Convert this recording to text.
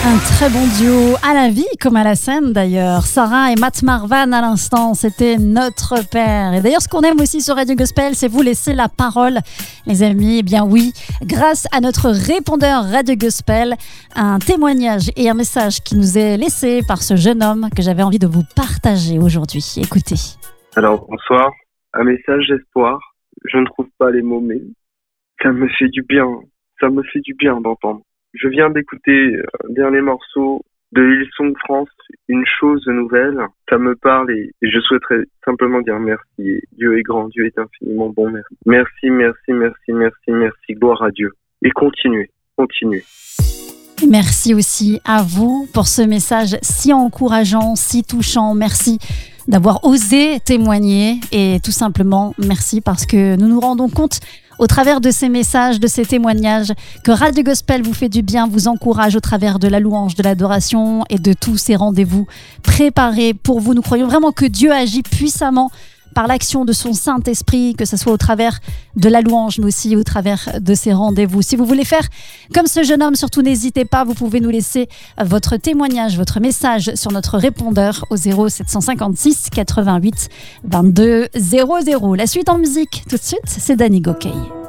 Un très bon duo à la vie comme à la scène d'ailleurs. Sarah et Matt Marvan à l'instant, c'était notre père. Et d'ailleurs ce qu'on aime aussi sur Radio Gospel, c'est vous laisser la parole les amis. Eh bien oui, grâce à notre répondeur Radio Gospel, un témoignage et un message qui nous est laissé par ce jeune homme que j'avais envie de vous partager aujourd'hui. Écoutez. Alors bonsoir, un message d'espoir. Je ne trouve pas les mots mais ça me fait du bien. Ça me fait du bien d'entendre. Je viens d'écouter un dernier morceau de Hillsong France, Une chose nouvelle. Ça me parle et je souhaiterais simplement dire merci. Dieu est grand, Dieu est infiniment bon. Merci, merci, merci, merci, merci. Gloire à Dieu. Et continuez. Merci aussi à vous pour ce message si encourageant, si touchant. Merci d'avoir osé témoigner et tout simplement merci parce que nous nous rendons compte au travers de ces messages, de ces témoignages, que Radio Gospel vous fait du bien, vous encourage au travers de la louange, de l'adoration et de tous ces rendez-vous préparés pour vous. Nous croyons vraiment que Dieu agit puissamment par l'action de son Saint-Esprit, que ce soit au travers de la louange, mais aussi au travers de ces rendez-vous. Si vous voulez faire comme ce jeune homme, surtout n'hésitez pas, vous pouvez nous laisser votre témoignage, votre message sur notre répondeur au 0756 88 22 00. La suite en musique, tout de suite, c'est Danny Gokey.